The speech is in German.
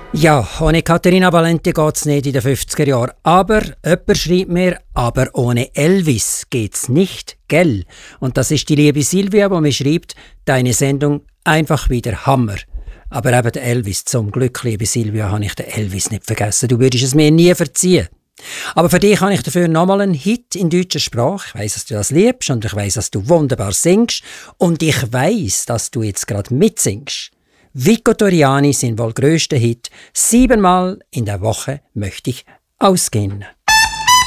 Ja, ohne Caterina Valente geht's nicht in den 50er Jahren. Aber jemand schreibt mir, aber ohne Elvis geht's nicht, gell? Und das ist die liebe Silvia, die mir schreibt, deine Sendung einfach wieder Hammer. Aber eben der Elvis, zum Glück, liebe Silvia, habe ich den Elvis nicht vergessen. Du würdest es mir nie verziehen. Aber für dich habe ich dafür nochmal einen Hit in deutscher Sprache. Ich weiss, dass du das liebst und ich weiss, dass du wunderbar singst. Und ich weiss, dass du jetzt gerade mitsingst. Vico Toriani, sein wohl grösster Hit. 7-mal in der Woche möchte ich ausgehen.